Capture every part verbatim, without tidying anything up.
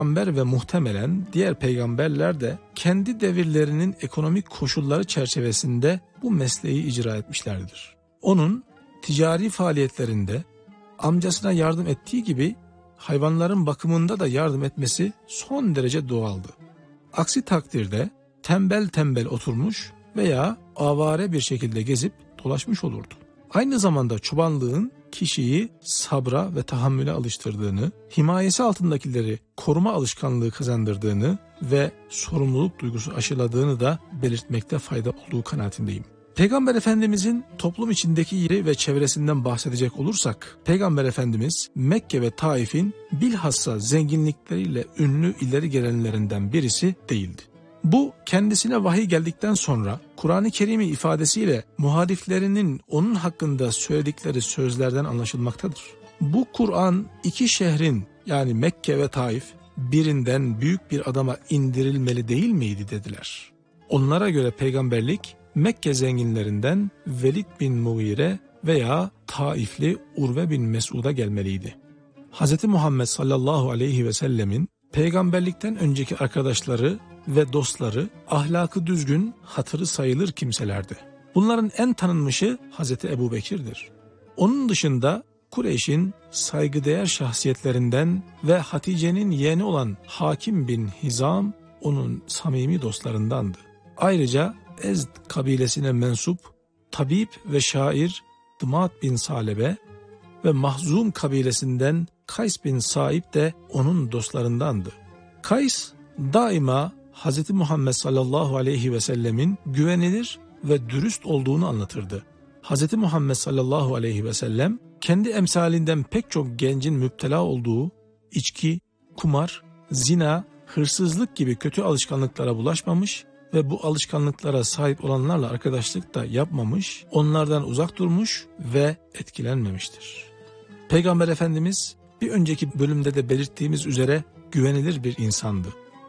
peygamber ve muhtemelen diğer peygamberler de kendi devirlerinin ekonomik koşulları çerçevesinde bu mesleği icra etmişlerdir. Onun ticari faaliyetlerinde amcasına yardım ettiği gibi hayvanların bakımında da yardım etmesi son derece doğaldı. Aksi takdirde tembel tembel oturmuş veya avare bir şekilde gezip dolaşmış olurdu. Aynı zamanda çobanlığın kişiyi sabra ve tahammüle alıştırdığını, himayesi altındakileri koruma alışkanlığı kazandırdığını ve sorumluluk duygusu aşıladığını da belirtmekte fayda olduğu kanaatindeyim. Peygamber Efendimizin toplum içindeki yeri ve çevresinden bahsedecek olursak, Peygamber Efendimiz Mekke ve Taif'in bilhassa zenginlikleriyle ünlü ileri gelenlerinden birisi değildi. Bu kendisine vahiy geldikten sonra Kur'an-ı Kerim'i ifadesiyle muhaliflerinin onun hakkında söyledikleri sözlerden anlaşılmaktadır. Bu Kur'an iki şehrin yani Mekke ve Taif birinden büyük bir adama indirilmeli değil miydi dediler. Onlara göre peygamberlik Mekke zenginlerinden Velid bin Mughire veya Taifli Urve bin Mesud'a gelmeliydi. Hz. Muhammed sallallahu aleyhi ve sellemin peygamberlikten önceki arkadaşları ve dostları ahlakı düzgün, hatırı sayılır kimselerdi. Bunların en tanınmışı Hz. Ebu Bekir'dir. Onun dışında Kureyş'in saygıdeğer şahsiyetlerinden ve Hatice'nin yeğeni olan Hakim bin Hizam onun samimi dostlarındandı. Ayrıca Ezd kabilesine mensup tabip ve şair Dımat bin Salebe ve Mahzum kabilesinden Kays bin Saib de onun dostlarındandı. Kays daima Hz. Muhammed sallallahu aleyhi ve sellemin güvenilir ve dürüst olduğunu anlatırdı. Hz. Muhammed sallallahu aleyhi ve sellem kendi emsalinden pek çok gencin müptela olduğu içki, kumar, zina, hırsızlık gibi kötü alışkanlıklara bulaşmamış ve bu alışkanlıklara sahip olanlarla arkadaşlık da yapmamış, onlardan uzak durmuş ve etkilenmemiştir. Peygamber Efendimiz bir önceki bölümde de belirttiğimiz üzere güvenilir bir insandı.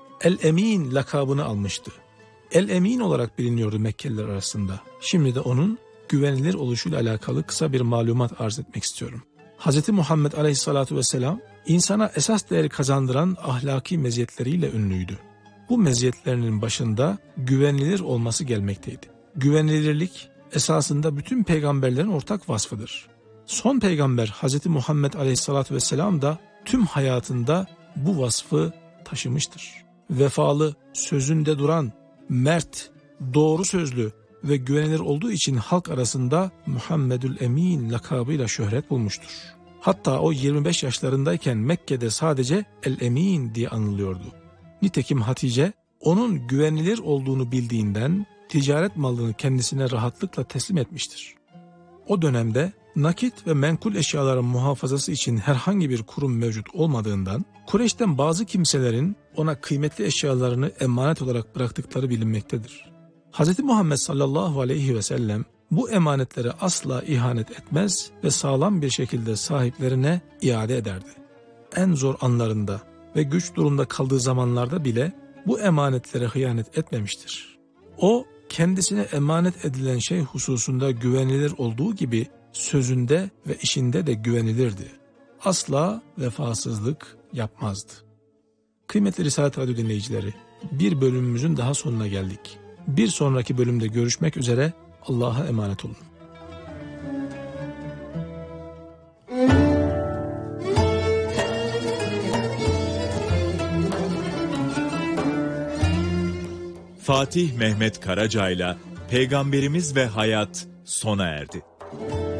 El-Emin lakabını almıştı. El-Emin olarak biliniyordu Mekkeliler arasında. Şimdi de onun güvenilir oluşuyla alakalı kısa bir malumat arz etmek istiyorum. Hz. Muhammed aleyhissalatu vesselam insana esas değeri kazandıran ahlaki meziyetleriyle ünlüydü. Bu meziyetlerinin başında güvenilir olması gelmekteydi. Güvenilirlik esasında bütün peygamberlerin ortak vasfıdır. Son peygamber Hz. Muhammed aleyhissalatu vesselam da tüm hayatında bu vasfı taşımıştır. Vefalı, sözünde duran, mert, doğru sözlü ve güvenilir olduğu için halk arasında Muhammedül Emin lakabıyla şöhret bulmuştur. Hatta o yirmi beş yaşlarındayken Mekke'de sadece El-Emin diye anılıyordu. Nitekim Hatice onun güvenilir olduğunu bildiğinden ticaret malını kendisine rahatlıkla teslim etmiştir. O dönemde nakit ve menkul eşyaların muhafazası için herhangi bir kurum mevcut olmadığından Kureyş'ten bazı kimselerin ona kıymetli eşyalarını emanet olarak bıraktıkları bilinmektedir. Hz. Muhammed sallallahu aleyhi ve sellem bu emanetlere asla ihanet etmez ve sağlam bir şekilde sahiplerine iade ederdi. En zor anlarında ve güç durumda kaldığı zamanlarda bile bu emanetlere hıyanet etmemiştir. O kendisine emanet edilen şey hususunda güvenilir olduğu gibi sözünde ve işinde de güvenilirdi. Asla vefasızlık yapmazdı. Kıymetli Risalet Radyo dinleyicileri, bir bölümümüzün daha sonuna geldik. Bir sonraki bölümde görüşmek üzere, Allah'a emanet olun. Fatih Mehmet Karaca'yla Peygamberimiz ve Hayat sona erdi.